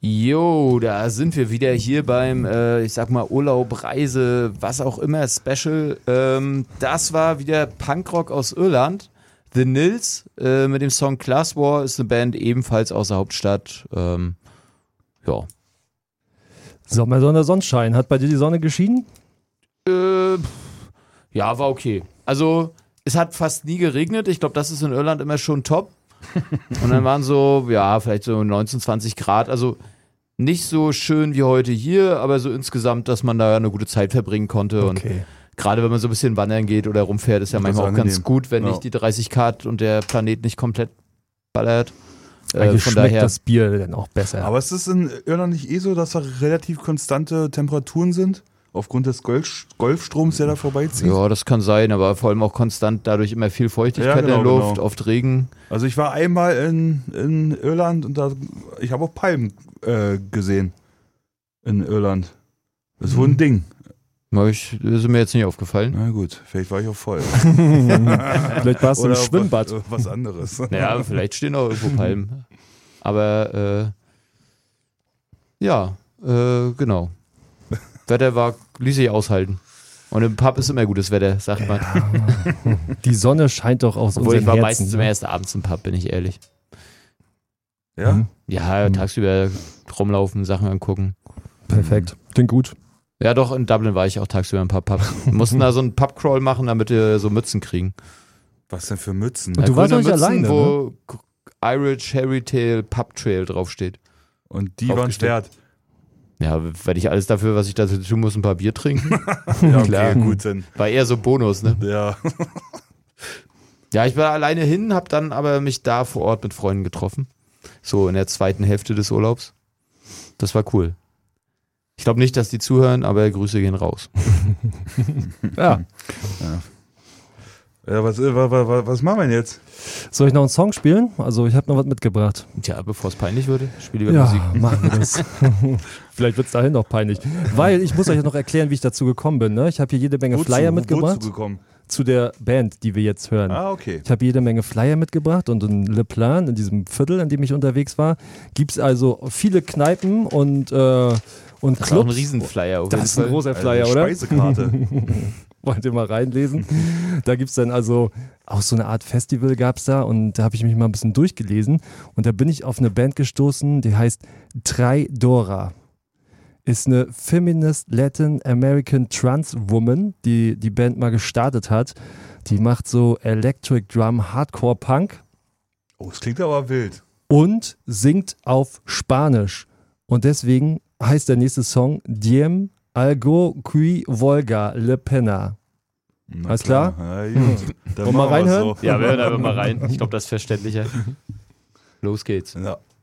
Jo, da sind wir wieder hier beim, ich sag mal, Urlaub, Reise, was auch immer, Special. Das war wieder Punkrock aus Irland. The Nils mit dem Song Class War ist eine Band ebenfalls aus der Hauptstadt. Ja. Sommer, Sonne, Sonnenschein. Hat bei dir die Sonne geschienen? Ja, war okay. Also, es hat fast nie geregnet. Ich glaube, das ist in Irland immer schon top. Und dann waren so, ja, vielleicht so 19, 20 Grad. Also nicht so schön wie heute hier, aber so insgesamt, dass man da eine gute Zeit verbringen konnte. Okay. Und gerade wenn man so ein bisschen wandern geht oder rumfährt, ist ja manchmal auch ganz gut, wenn nicht die 30 Grad und der Planet nicht komplett ballert. Eigentlich von schmeckt daher das Bier dann auch besser. Aber ist es in Irland nicht so, dass da relativ konstante Temperaturen sind? Aufgrund des Golfstroms, der da vorbeizieht? Ja, das kann sein, aber vor allem auch konstant dadurch immer viel Feuchtigkeit in der Luft, oft Regen. Also ich war einmal in Irland und ich habe auch Palmen gesehen in Irland. Das ist wohl ein Ding. Das ist mir jetzt nicht aufgefallen. Na gut, vielleicht war ich auch voll. Vielleicht warst du im Schwimmbad. Was anderes. Ja, vielleicht stehen auch irgendwo Palmen. Aber genau. Wetter ließ sich aushalten. Und im Pub ist immer gutes Wetter, sagt man. Die Sonne scheint doch aus unseren Herzen. Ich war meistens immer erst abends im Pub, bin ich ehrlich. Ja? Ja, tagsüber rumlaufen, Sachen angucken. Perfekt, klingt gut. Ja doch, in Dublin war ich auch tagsüber in ein paar Pubs. Wir mussten da so einen Pub-Crawl machen, damit wir so Mützen kriegen. Was denn für Mützen? Und du warst doch nicht alleine, wo Irish Hairy Tail Pub Trail draufsteht. Und die waren wert. Ja, werde ich alles dafür, was ich dazu tun muss, ein paar Bier trinken? Ja, klar. Okay, gut dann. War eher so Bonus, ne? Ja. Ja, ich war alleine hin, hab dann aber mich da vor Ort mit Freunden getroffen. So in der zweiten Hälfte des Urlaubs. Das war cool. Ich glaube nicht, dass die zuhören, aber Grüße gehen raus. Ja. Ja, was machen wir denn jetzt? Soll ich noch einen Song spielen? Also ich habe noch was mitgebracht. Tja, bevor es peinlich würde, spiele lieber ja, Musik. Machen wir das. Vielleicht wird es dahin noch peinlich. Weil ich muss euch noch erklären, wie ich dazu gekommen bin. Ne? Ich habe hier jede Menge Flyer mitgebracht. Wozu gekommen? Zu der Band, die wir jetzt hören. Ah, okay. Ich habe jede Menge Flyer mitgebracht und in Le Plan, in diesem Viertel, in dem ich unterwegs war, gibt es also viele Kneipen und Clubs. Das ist auch ein Riesenflyer. Das ist ein großer Flyer, oder? Speisekarte. Wollt ihr mal reinlesen? Da gibt es dann also auch so eine Art Festival gab es da und da habe ich mich mal ein bisschen durchgelesen und da bin ich auf eine Band gestoßen, die heißt Traidora. Ist eine Feminist Latin American Trans Woman, die die Band mal gestartet hat. Die macht so Electric Drum Hardcore Punk. Oh, das klingt aber wild. Und singt auf Spanisch. Und deswegen heißt der nächste Song Diem Algo qui Volga Le Pena. Alles klar? Ja, gut. Wollen wir mal reinhören? So. Ja, wir hören einfach mal rein. Ich glaube, das ist verständlicher. Los geht's. Ja.